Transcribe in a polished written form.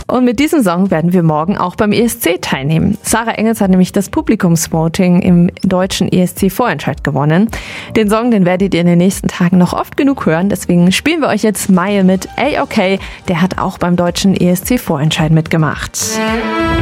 Und mit diesem Song werden wir morgen auch beim ESC teilnehmen. Sarah Engels hat nämlich das Publikumsvoting im deutschen ESC-Vorentscheid gewonnen. Den Song, den werdet ihr in den nächsten Tagen noch oft genug hören. Deswegen spielen wir euch jetzt Maye mit A-OK. Der hat auch beim deutschen ESC-Vorentscheid mitgemacht.